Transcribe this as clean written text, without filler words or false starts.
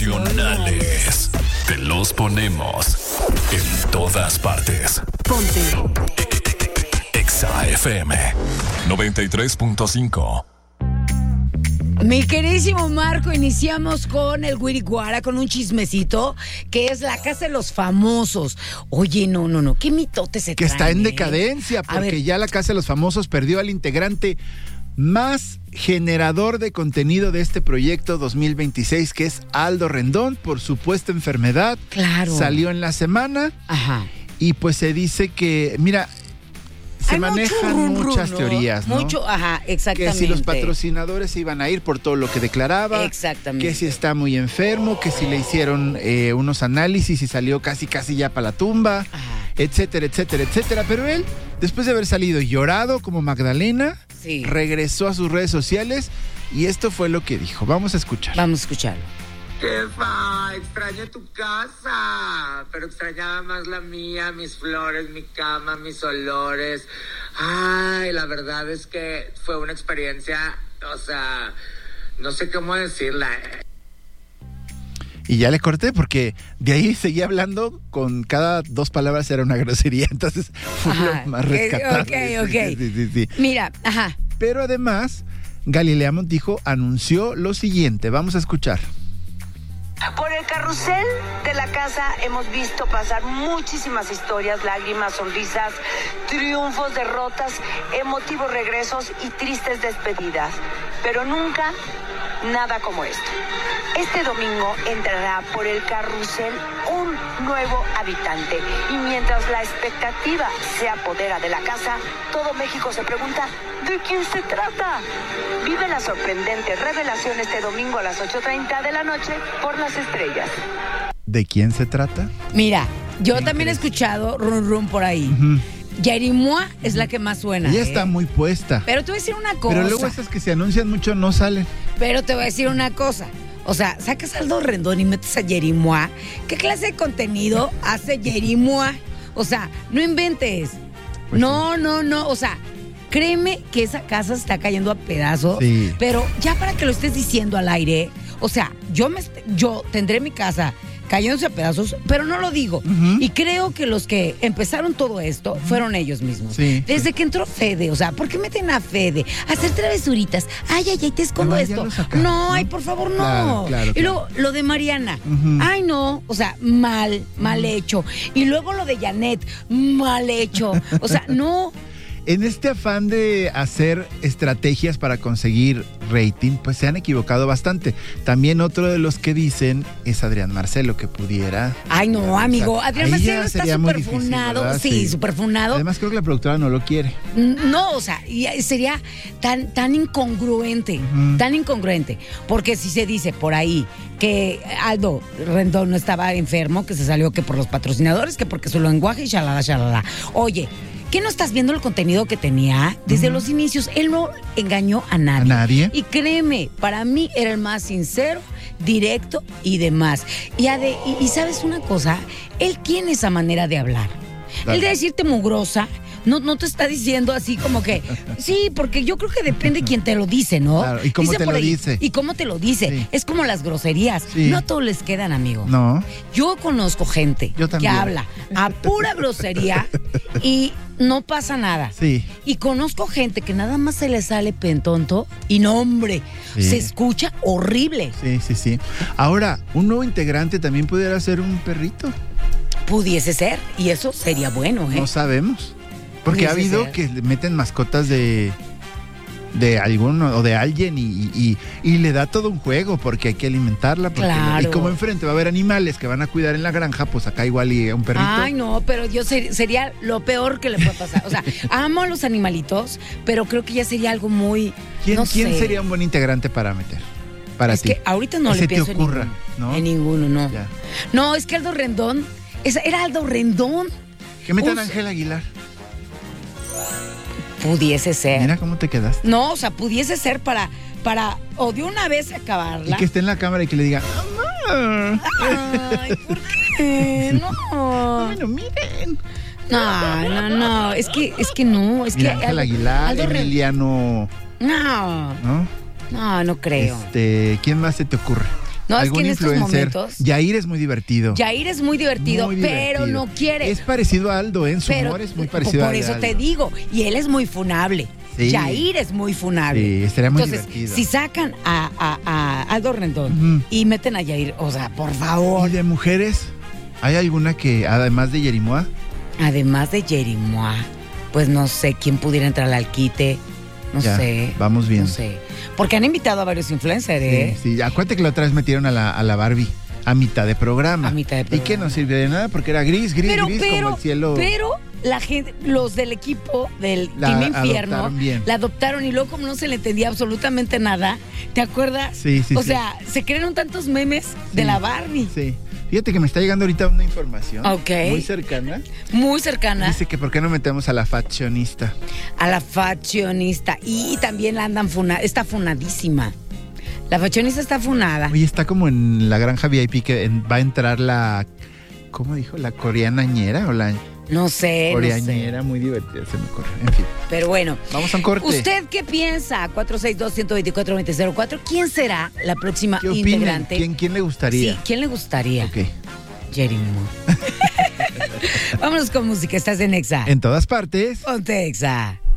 Nacionales. Te los ponemos en todas partes. Ponte Exa FM 93.5. Mi queridísimo Marco, iniciamos con el Guiriguara, con un chismecito que es la casa de los famosos. Oye, no, qué mitote se que traen, está en decadencia, A ver. porque ya la casa de los famosos perdió al integrante más generador de contenido de este proyecto 2026, que es Aldo Rendón, por supuesta enfermedad. Claro. Salió en la semana. Ajá. Y pues se dice que, mira, se Hay manejan mucho muchas ¿no? teorías, ¿no? Mucho, ajá, exactamente. Que si los patrocinadores iban a ir por todo lo que declaraba. Exactamente. Que si está muy enfermo, que si le hicieron unos análisis y salió casi ya para la tumba, etcétera, etcétera, etcétera. Pero él, después de haber salido y llorado como Magdalena, Sí. regresó a sus redes sociales y esto fue lo que dijo. Vamos a escuchar. Vamos a escucharlo. Jefa, extraño tu casa, pero extrañaba más la mía, mis flores, mi cama, mis olores. Ay, la verdad es que fue una experiencia, o sea, no sé cómo decirla. Y ya le corté porque de ahí seguía hablando, con cada dos palabras era una grosería, entonces fue Ajá. lo más rescatable. Ok. Sí. Mira, ajá. Pero además, Galilea Montijo anunció lo siguiente. Vamos a escuchar. Por el carrusel de la casa hemos visto pasar muchísimas historias, lágrimas, sonrisas, triunfos, derrotas, emotivos regresos y tristes despedidas. Pero nunca nada como esto. Este domingo entrará por el carrusel un nuevo habitante. Y mientras la expectativa se apodera de la casa, todo México se pregunta, ¿de quién se trata? Vive la sorprendente revelación este domingo a las 8:30 de la noche por Las Estrellas. ¿De quién se trata? Mira, yo ¿Quién también he crees? escuchado rum por ahí. Yerimoa es la que más suena. Ella está muy puesta. Pero te voy a decir una cosa. Pero luego esas que se anuncian mucho no salen. Pero te voy a decir una cosa. O sea, sacas a Aldo Rendón y metes a Yerimoa. ¿Qué clase de contenido hace Yerimoa? O sea, no inventes. Pues no. O sea, créeme que esa casa se está cayendo a pedazos. Sí. Pero ya para que lo estés diciendo al aire, o sea, yo tendré mi casa cayéndose a pedazos, pero no lo digo. Y creo que los que empezaron todo esto fueron ellos mismos. Sí, Desde que entró Fede, o sea, ¿por qué meten a Fede? A hacer travesuritas. Ay, te escondo No, ya esto. lo sacaron, No, ¿no? ay, por favor, no. Claro. Y luego lo de Mariana. Ay, no. O sea, mal hecho. Y luego lo de Janet, mal hecho. O sea, no. En este afán de hacer estrategias para conseguir rating, pues se han equivocado bastante. También otro de los que dicen es Adrián Marcelo, que pudiera... Ay, no, amigo. O sea, Adrián ahí Marcelo ya está sería muy súper difícil, funado. ¿verdad? Sí, súper funado. Además, creo que la productora no lo quiere. No, o sea, sería tan incongruente, tan incongruente. Porque si se dice por ahí que Aldo Rendón no estaba enfermo, que se salió que por los patrocinadores, que porque su lenguaje y shalala. Oye, ¿qué no estás viendo el contenido que tenía desde los inicios? Él no engañó a nadie. ¿A nadie? Y créeme, para mí era el más sincero, directo y demás. Y ¿sabes una cosa? Él tiene esa manera de hablar. Claro. Él de decirte mugrosa, no te está diciendo así como que... Sí, porque yo creo que depende quién te lo dice, ¿no? Claro, ¿y cómo Dice te por lo ahí, dice? ¿Y cómo te lo dice? Sí. Es como las groserías. Sí. No a todos les quedan, amigo. No. Yo conozco gente Yo que también. habla a pura grosería y no pasa nada. Sí. Y conozco gente que nada más se le sale pentonto y no, hombre, Sí. se escucha horrible. Sí. Ahora, un nuevo integrante también pudiera ser un perrito. Pudiese ser, y eso sería bueno, ¿eh? No sabemos. Porque ha Pudiese habido ser. que le meten mascotas de alguno o de alguien y le da todo un juego porque hay que alimentarla. Porque Claro. y como enfrente va a haber animales que van a cuidar en la granja, pues acá igual y un perrito. Ay, no, pero yo sería lo peor que le puede pasar. O sea, amo a los animalitos, pero creo que ya sería algo muy... ¿Quién sé. sería un buen integrante para meter? Para Es ti. que ahorita no Que le se te pienso ocurra, en ninguno. ¿no? En ninguno, no. Ya. No, es que Aldo Rendón, era Aldo Rendón. Que metan a Us- Ángel Aguilar. Pudiese ser. Mira cómo te quedaste. No, o sea, pudiese ser para o de una vez acabarla. Y que esté en la cámara y que le diga, ¡Mamá! Ay, ¿por qué? No. Bueno, miren. No. Es que no. Es Mira, que Ángel Aguilar, Aldo Rendón- Emiliano, No, ¿no? no creo. ¿Quién más se te ocurre? No, es algún que en estos influencer. momentos. Yair es muy divertido. Yair es muy divertido, Muy pero divertido. no quiere. Es parecido a Aldo, en su humor es muy parecido a Por eso te digo, y él es muy funable. Sí. Yair es muy funable. Sí, estaría muy Entonces, divertido. si sacan a Aldo Rendón y meten a Yair, o sea, por favor. ¿Y de mujeres? ¿Hay alguna que, además de Yerimoa? Además de Yerimoa, pues no sé quién pudiera entrar al quite. No Ya, sé. vamos bien. No sé. Porque han invitado a varios influencers, ¿eh? Sí, acuérdate que la otra vez metieron a la Barbie a mitad de programa. A mitad de ¿Y programa. qué no sirvió de nada? Porque era gris como el cielo. Pero la gente, los del equipo del La Team Infierno, adoptaron bien. la adoptaron y luego como no se le entendía absolutamente nada, ¿te acuerdas? Sí, sí, O sí. sea, se crearon tantos memes de la Barbie. Sí. Fíjate que me está llegando ahorita una información Ok. muy cercana. Muy cercana Dice que por qué no metemos a la fashionista. a la fashionista. Y también la andan está funadísima. La fashionista está funada. Oye, está como en la granja VIP que va a entrar la... ¿Cómo dijo? ¿La coreanañera o la No sé, no sé. coreañera? Muy divertida, se me ocurre. En fin, Pero bueno. vamos a un corte. ¿Usted qué piensa? 462-124-2004. ¿Quién será la próxima ¿Qué opinan? integrante? ¿Quién le gustaría? Sí, ¿quién le gustaría? Ok. Jerimoa. Vámonos con música, estás en Exa. En todas partes. Ponte Exa.